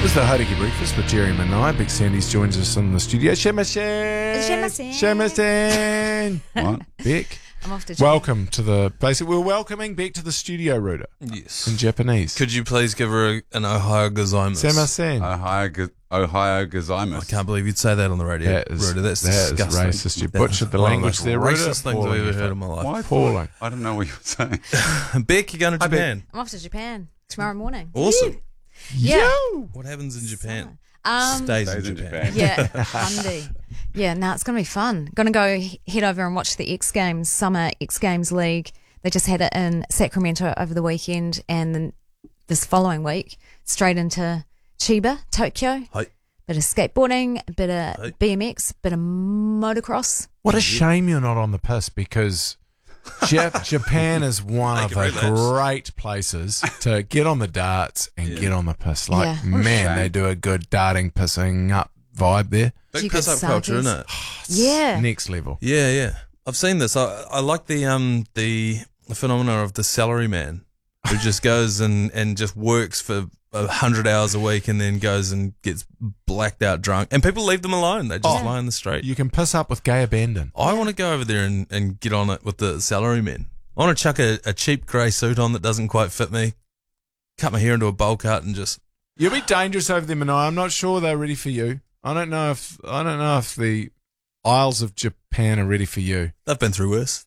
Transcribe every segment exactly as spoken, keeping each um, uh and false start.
It's the Hauraki Breakfast with Jerry Manai. Big Sandy's joins us in the studio. Shemasen! Shemasen! Shemasen! What? Beck? I'm off to Japan. Welcome to the... Basically, we're welcoming Beck to the studio, Ruta. Yes. In Japanese. Could you please give her a, an Ohio gozaimasu? Shemasen. Ohio, go- Ohio gozaimasu. I can't believe you'd say that on the radio, That is, Ruta. That's that disgusting. is racist. You That butchered is the one of language the there, most Ruta. racist things I've ever heard in my life. Why? Appalling. I don't know what you were saying. Beck, you're going to Hi, Beck. Japan. I'm off to Japan tomorrow morning. Awesome. Yeah. Yo! What happens in Japan? Um, Stays, Stays in in Japan. Japan. yeah, Hyundai. Yeah, no, it's going to be fun. Going to go he- head over and watch the X Games, Summer X Games League. They just had it in Sacramento over the weekend, and then this following week, straight into Chiba, Tokyo. Hi. Bit of skateboarding, a bit of Hey. B M X, bit of motocross. What a shame you're not on the piss, because Jap- Japan is one Make of it the relapse. great places to get on the darts and Yeah. get on the piss. Like, Yeah. What a man, shame. they do a good darting, pissing up vibe there. Big Gee, piss good up culture, Saudis. isn't it? Yeah. Next level. Yeah, yeah. I've seen this. I, I like the um the, the phenomena of the salary man who just goes and, and just works for a hundred hours a week and then goes and gets blacked out drunk. And people leave them alone. They just Oh. lie in the street. You can piss up with gay abandon. I want to go over there and, and get on it with the salary men. I want to chuck a, a cheap grey suit on that doesn't quite fit me, cut my hair into a bowl cut and just... You'll be dangerous over there, Manai. I'm not sure they're ready for you. I don't know if I don't know if the Isles of Japan are ready for you. I've been through worse.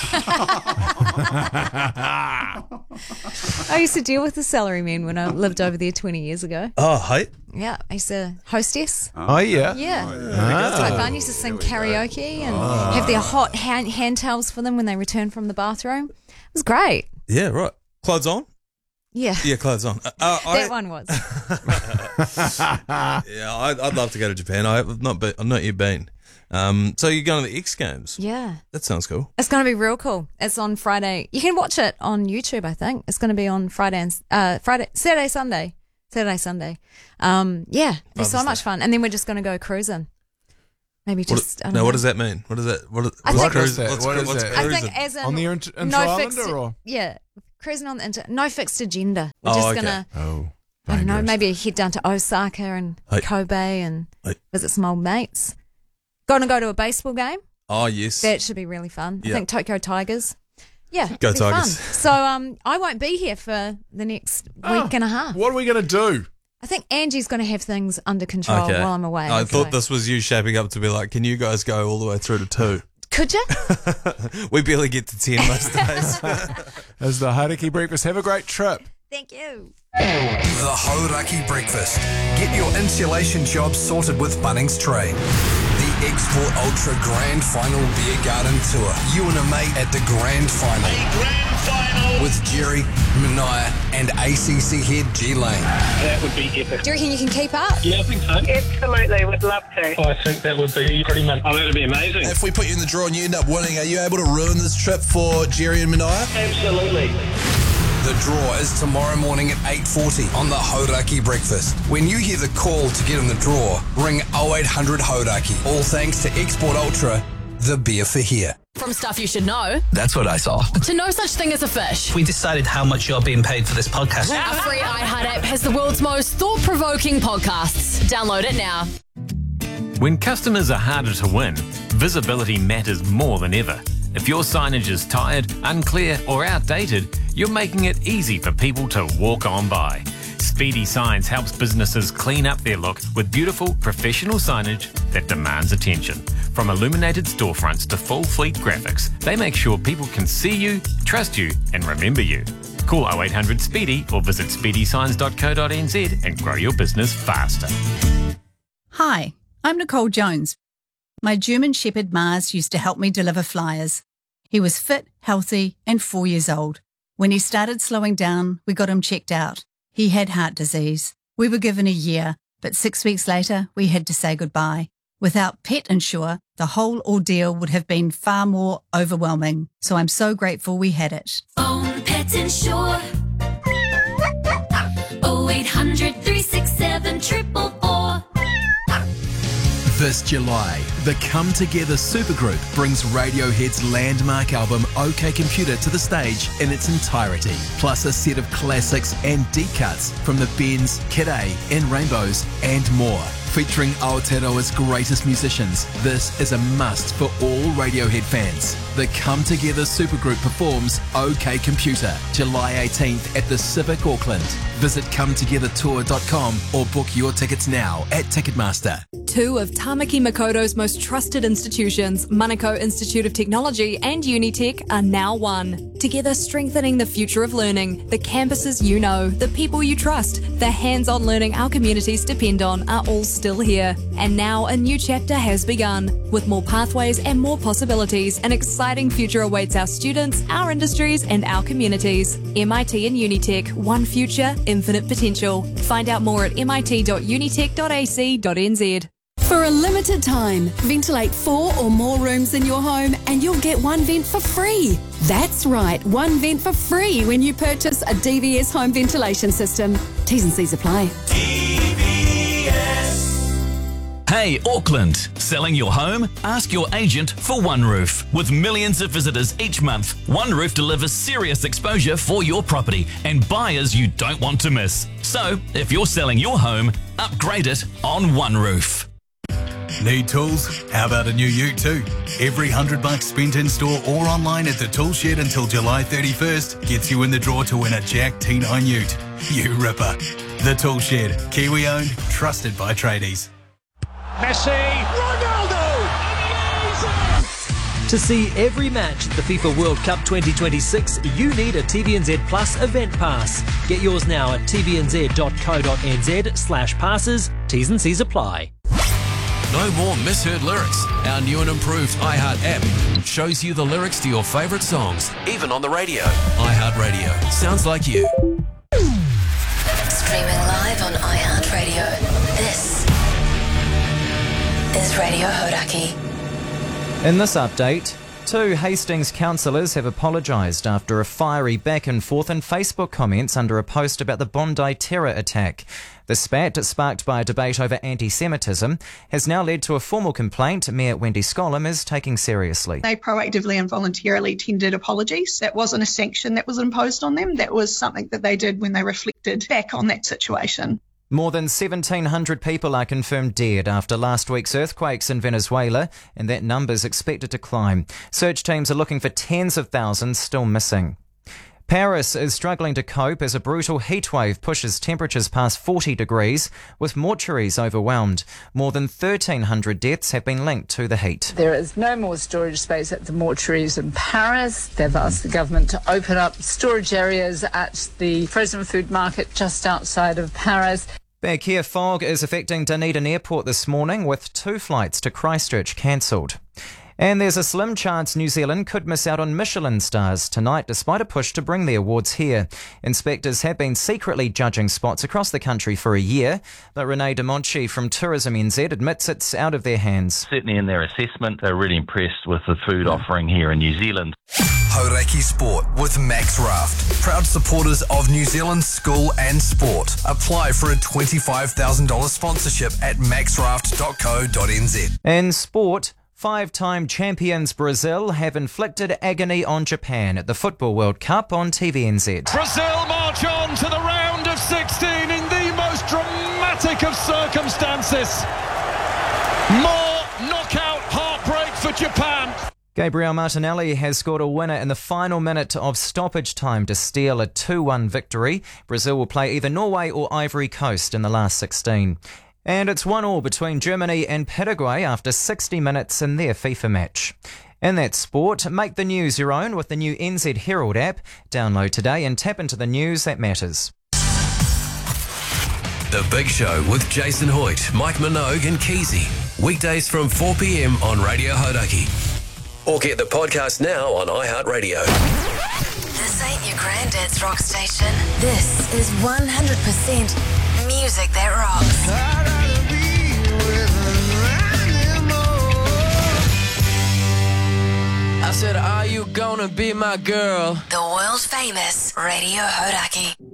I used to deal with the salary men when I lived over there twenty years ago. Oh, hey. Yeah, I used to hostess. Oh, yeah. Yeah. Ah. It's quite fun. I used to sing karaoke and have their hot hand, hand towels for them when they returned from the bathroom. It was great. Yeah, right. Clothes on? Yeah, Yeah, clothes on. Uh, uh, I, that one was. Yeah, I'd, I'd love to go to Japan. I've not been, I've not yet been. Um, so you're going to the X Games? Yeah. That sounds cool. It's going to be real cool. It's on Friday. You can watch it on YouTube, I think. It's going to be on Friday and uh, Friday, Saturday, Sunday. Saturday, Sunday. Um, yeah, it'll be so Father's much Day. fun. And then we're just going to go cruising. Maybe What, just, I don't no, know. what does that mean? What does that? What, I what's think- What cruise- is that? what's What cru- is what's that? I cruising? think as in On the inter- no intra-islander fixed, or? yeah, cruising on the inter, no fixed agenda. We're Oh, just okay. gonna, Oh, I don't know, dangerous. maybe head down to Osaka and Hey. Kobe and Hey. visit some old mates. Going to go to a baseball game. Oh, yes. That should be really fun. I Yeah. think Tokyo Tigers. Yeah, Go it'll be Tigers. Fun. So um, I won't be here for the next Oh, week and a half. What are we going to do? I think Angie's going to have things under control Okay. while I'm away. I so- thought this was you shaping up to be like, can you guys go all the way through to two? Could you? We barely get to ten most days. As the Hauraki Breakfast. Have a great trip. Thank you. The Hauraki Breakfast. Get your insulation job sorted with Bunnings Trade. The Export Ultra Grand Final Beer Garden Tour. You and a mate at the Grand Final. Grand final. With Jerry, Manaya, and A C C head G Lane. That would be epic. Do you reckon you can keep up? Yeah, I think so. Absolutely, would love to. I think that would be pretty much. Oh, that would be amazing. If we put you in the draw and you end up winning, are you able to ruin this trip for Jerry and Manaya? Absolutely. The draw is tomorrow morning at eight forty on the Hauraki Breakfast. When you hear the call to get in the draw, ring oh eight hundred Hauraki. All thanks to Export Ultra, the beer for here. From stuff you should know That's what I saw. to no such thing as a fish. We decided how much you're being paid for this podcast. A free iHeart app has the world's most thought-provoking podcasts. Download it now. When customers are harder to win, visibility matters more than ever. If your signage is tired, unclear, or outdated, you're making it easy for people to walk on by. Speedy Signs helps businesses clean up their look with beautiful, professional signage that demands attention. From illuminated storefronts to full fleet graphics, they make sure people can see you, trust you, and remember you. Call oh eight hundred SPEEDY or visit speedy signs dot co dot n z and grow your business faster. Hi, I'm Nicole Jones. My German Shepherd Mars used to help me deliver flyers. He was fit, healthy, and four years old. When he started slowing down, we got him checked out. He had heart disease. We were given a year, but six weeks later, we had to say goodbye. Without Pet Insure, the whole ordeal would have been far more overwhelming. So I'm so grateful we had it. Phone Pet Insure. oh eight hundred, three six seven, four four four. This July, the Come Together supergroup brings Radiohead's landmark album OK Computer to the stage in its entirety, plus a set of classics and deep cuts from the Bends, Kid A, In Rainbows and more. Featuring Aotearoa's greatest musicians, this is a must for all Radiohead fans. The Come Together supergroup performs OK Computer, July eighteenth at the Civic Auckland. Visit come together tour dot com or book your tickets now at Ticketmaster. Two of Tamaki Makoto's most trusted institutions, Manukau Institute of Technology and Unitec, are now one. Together strengthening the future of learning, the campuses you know, the people you trust, the hands-on learning our communities depend on are all still here. And now a new chapter has begun. With more pathways and more possibilities, an exciting future awaits our students, our industries and our communities. M I T and Unitec, one future, infinite potential. Find out more at mit dot unitec dot a c dot n z. For a limited time, ventilate four or more rooms in your home and you'll get one vent for free. That's right, one vent for free when you purchase a D V S home ventilation system. T's and C's apply. Hey Auckland, selling your home? Ask your agent for One Roof. With millions of visitors each month, One Roof delivers serious exposure for your property and buyers you don't want to miss. So, if you're selling your home, upgrade it on One Roof. Need tools? How about a new ute too? Every hundred bucks spent in store or online at the Tool Shed until July thirty-first gets you in the draw to win a Jack T nine ute. You ripper. The Tool Shed, Kiwi owned, trusted by tradies. Messi, Ronaldo! To see every match at the FIFA World Cup twenty twenty-six, you need a T V N Z Plus event pass. Get yours now at t v n z dot co dot n z slash passes. T's and C's apply. No more misheard lyrics. Our new and improved iHeart app shows you the lyrics to your favourite songs, even on the radio. iHeartRadio. Sounds like you. Streaming live on iHeartRadio. This is Radio Hodaki. In this update, two Hastings councillors have apologised after a fiery back and forth in Facebook comments under a post about the Bondi terror attack. The spat, sparked by a debate over anti-Semitism, has now led to a formal complaint Mayor Wendy Scollum is taking seriously. They proactively and voluntarily tendered apologies. That wasn't a sanction that was imposed on them. That was something that they did when they reflected back on that situation. More than seventeen hundred people are confirmed dead after last week's earthquakes in Venezuela, and that number's expected to climb. Search teams are looking for tens of thousands still missing. Paris is struggling to cope as a brutal heatwave pushes temperatures past forty degrees, with mortuaries overwhelmed. More than thirteen hundred deaths have been linked to the heat. There is no more storage space at the mortuaries in Paris. They've asked the government to open up storage areas at the frozen food market just outside of Paris. Back here, fog is affecting Dunedin Airport this morning, with two flights to Christchurch cancelled. And there's a slim chance New Zealand could miss out on Michelin stars tonight, despite a push to bring the awards here. Inspectors have been secretly judging spots across the country for a year, but Renee De Monchi from Tourism N Z admits it's out of their hands. Certainly in their assessment, they're really impressed with the food offering here in New Zealand. Hauraki Sport with Max Raft. Proud supporters of New Zealand school and sport. Apply for a twenty-five thousand dollars sponsorship at max raft dot co dot n z. In sport, five-time champions Brazil have inflicted agony on Japan at the Football World Cup on T V N Z. Brazil march on to the round of sixteen in the most dramatic of circumstances. More knockout heartbreak for Japan. Gabriel Martinelli has scored a winner in the final minute of stoppage time to steal a two one victory. Brazil will play either Norway or Ivory Coast in the last sixteen. And it's one all between Germany and Paraguay after sixty minutes in their FIFA match. In that sport, make the news your own with the new N Z Herald app. Download today and tap into the news that matters. The Big Show with Jason Hoyt, Mike Minogue and Keezy. Weekdays from four p.m. on Radio Hodaki. Or get the podcast now on iHeartRadio. This ain't your granddad's rock station. This is one hundred percent music that rocks. I said, are you gonna be my girl? The world famous Radio Hodaki.